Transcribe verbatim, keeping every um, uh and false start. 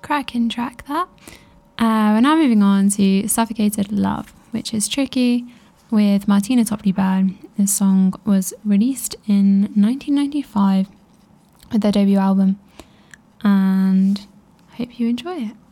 Cracking track that. Uh, we're now moving on to Suffocated Love, which is Tricky with Martina Topley Bird. This song was released in nineteen ninety-five with their debut album, and I hope you enjoy it.